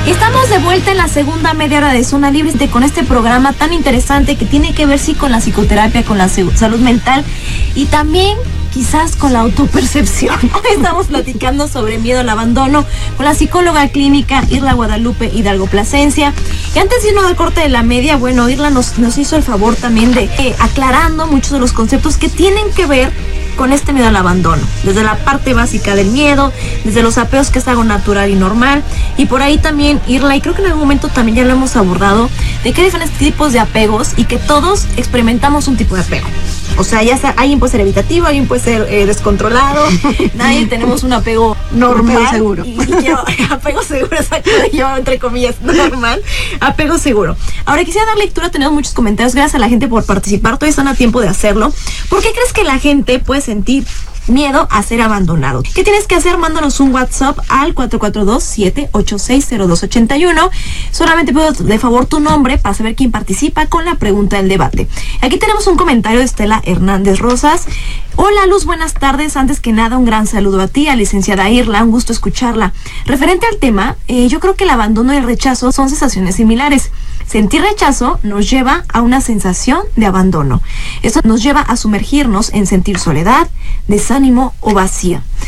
Estamos de vuelta en la segunda media hora de Zona Libre con este programa tan interesante que tiene que ver sí con la psicoterapia, con la salud mental y también quizás con la autopercepción. Hoy estamos platicando sobre miedo al abandono con la psicóloga clínica Irla Guadalupe Hidalgo Plasencia. Y antes de irnos al corte de la media, bueno, Irla nos hizo el favor también de aclarando muchos de los conceptos que tienen que ver con este miedo al abandono, desde la parte básica del miedo, desde los apeos, que es algo natural y normal, y por ahí también Irla, y creo que en algún momento también ya lo hemos abordado, de que hay diferentes tipos de apegos y que todos experimentamos un tipo de apego. O sea, ya sea, alguien puede ser evitativo, alguien puede ser descontrolado, nadie tenemos un apego normal. Apego seguro. Y yo, apego seguro, exacto, yo entre comillas, normal, apego seguro. Ahora quisiera dar lectura, tenemos muchos comentarios, gracias a la gente por participar, todavía están a tiempo de hacerlo. ¿Por qué crees que la gente puede sentir miedo a ser abandonado? ¿Qué tienes que hacer? Mándanos un WhatsApp al 442-786-0281. Solamente pido de favor tu nombre para saber quién participa con la pregunta del debate. Aquí tenemos un comentario de Estela Hernández Rosas. Hola Luz, buenas tardes. Antes que nada, un gran saludo a ti, a licenciada Irla, un gusto escucharla. Referente al tema, yo creo que el abandono y el rechazo son sensaciones similares. Sentir rechazo nos lleva a una sensación de abandono. Esto nos lleva a sumergirnos en sentir soledad, desánimo o vacío.